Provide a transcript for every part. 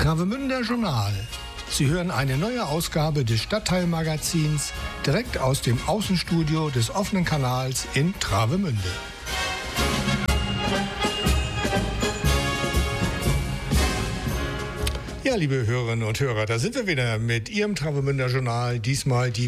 Travemünder Journal. Sie hören eine neue Ausgabe des Stadtteilmagazins direkt aus dem Außenstudio des offenen Kanals in Travemünde. Ja, liebe Hörerinnen und Hörer, da sind wir wieder mit Ihrem Travemünder Journal, diesmal die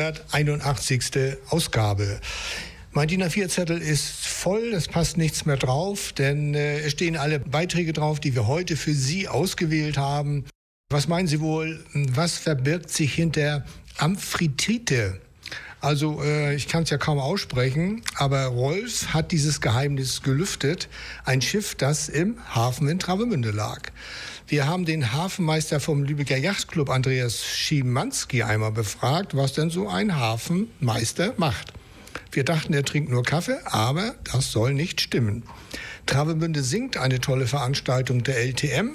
481. Ausgabe. Mein DIN A4-Zettel ist voll, es passt nichts mehr drauf, denn es stehen alle Beiträge drauf, die wir heute für Sie ausgewählt haben. Was meinen Sie wohl, was verbirgt sich hinter Amphitrite? Also ich kann es ja kaum aussprechen, aber Rolf hat dieses Geheimnis gelüftet. Ein Schiff, das im Hafen in Travemünde lag. Wir haben den Hafenmeister vom Lübecker Yachtclub, Andreas Schimanski, einmal befragt, was denn so ein Hafenmeister macht. Wir dachten, er trinkt nur Kaffee, aber das soll nicht stimmen. Travemünde singt, eine tolle Veranstaltung der LTM.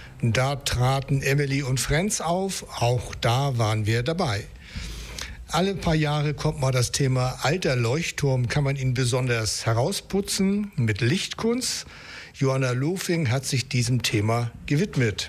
Da traten Emily und Friends auf, auch da waren wir dabei. Alle paar Jahre kommt mal das Thema alter Leuchtturm, kann man ihn besonders herausputzen mit Lichtkunst. Johanna Lofing hat sich diesem Thema gewidmet.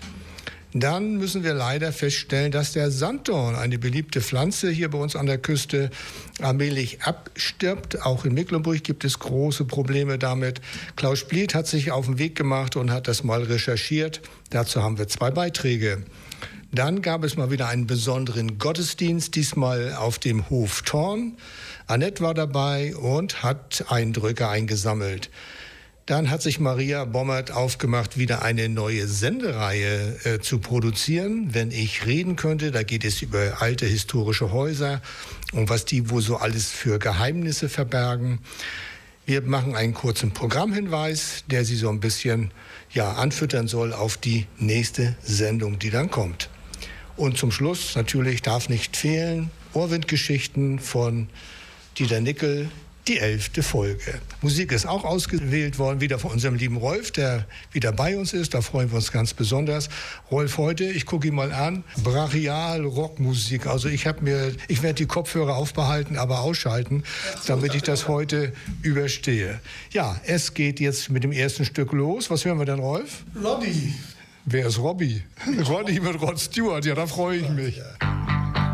Dann müssen wir leider feststellen, dass der Sanddorn, eine beliebte Pflanze hier bei uns an der Küste, allmählich abstirbt. Auch in Mecklenburg gibt es große Probleme damit. Klaus Spliet hat sich auf den Weg gemacht und hat das mal recherchiert. Dazu haben wir 2 Beiträge. Dann gab es mal wieder einen besonderen Gottesdienst, diesmal auf dem Hof Thorn. Annette war dabei und hat Eindrücke eingesammelt. Dann hat sich Maria Bommert aufgemacht, wieder eine neue Sendereihe zu produzieren. Wenn ich reden könnte, da geht es über alte historische Häuser und was die wohl so alles für Geheimnisse verbergen. Wir machen einen kurzen Programmhinweis, der Sie so ein bisschen anfüttern soll auf die nächste Sendung, die dann kommt. Und zum Schluss natürlich darf nicht fehlen Ohrwindgeschichten von Dieter Nickel. Die 11. Folge. Musik ist auch ausgewählt worden, wieder von unserem lieben Rolf, der wieder bei uns ist. Da freuen wir uns ganz besonders. Rolf, heute, ich gucke ihn mal an, brachial Rockmusik. Also ich werde die Kopfhörer aufbehalten, aber ausschalten, damit ich das heute überstehe. Ja, es geht jetzt mit dem ersten Stück los. Was hören wir denn, Rolf? Robbie. Wer ist Robbie? Robbie mit Rod Stewart, ja, da freue ich mich.